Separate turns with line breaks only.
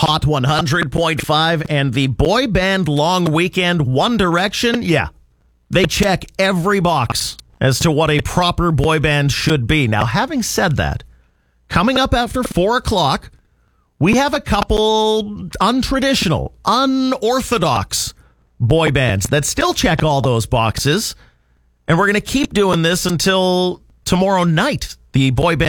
Hot 100.5 and the boy band long weekend One Direction, yeah, they check every box as to what a proper boy band should be. Now, having said that, coming up after 4 o'clock, we have a couple untraditional, unorthodox boy bands that still check all those boxes. And we're going to keep doing this until tomorrow night. The boy band